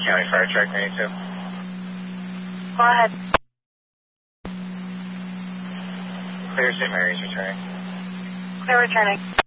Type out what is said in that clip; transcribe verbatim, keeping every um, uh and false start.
County Fire Truck ninety-two. Go ahead. Clear, Saint Mary's returning. Clear returning.